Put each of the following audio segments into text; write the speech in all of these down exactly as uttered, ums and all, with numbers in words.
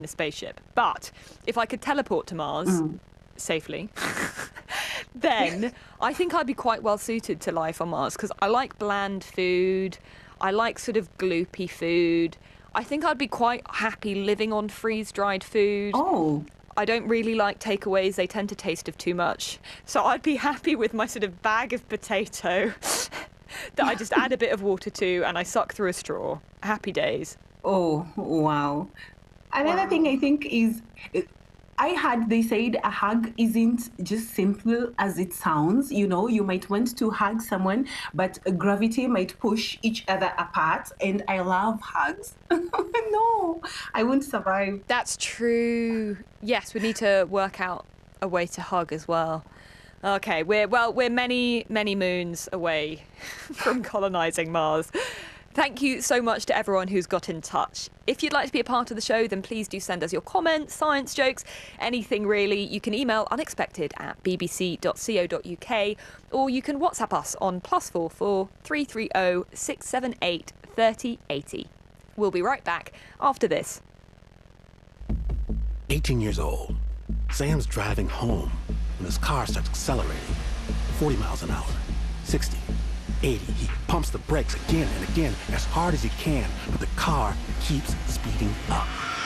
a spaceship. But if I could teleport to Mars mm. safely, then I think I'd be quite well suited to life on Mars, because I like bland food. I like sort of gloopy food. I think I'd be quite happy living on freeze-dried food. Oh. I don't really like takeaways. They tend to taste of too much. So I'd be happy with my sort of bag of potato that I just add a bit of water to and I suck through a straw. Happy days. Oh, wow. Another wow. thing I think is, I heard they said a hug isn't just simple as it sounds. You know, you might want to hug someone, but gravity might push each other apart. And I love hugs. No, I won't survive. That's true. Yes, we need to work out a way to hug as well. Okay, we're, well, we're many, many moons away from colonizing Mars. Thank you so much to everyone who's got in touch. If you'd like to be a part of the show, then please do send us your comments, science jokes, anything really. You can email unexpected at b b c dot co dot u k, or you can WhatsApp us on plus four four three three zero six seven eight three zero eight zero. We'll be right back after this. eighteen years old, Sam's driving home when his car starts accelerating. forty miles an hour, sixty, eighty. He pumps the brakes again and again as hard as he can, but the car keeps speeding up.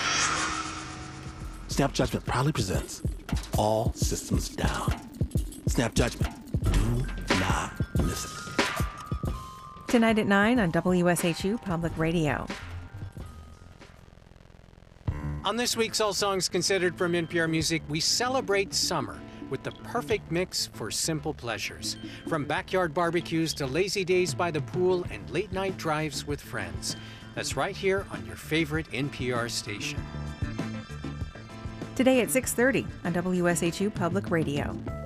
Snap Judgment proudly presents All Systems Down. Snap Judgment. Do not miss it. Tonight at nine on W S H U Public Radio. On this week's All Songs Considered from N P R Music, we celebrate summer with the perfect mix for simple pleasures. From backyard barbecues to lazy days by the pool and late night drives with friends. That's right here on your favorite N P R station. Today at six thirty on W S H U Public Radio.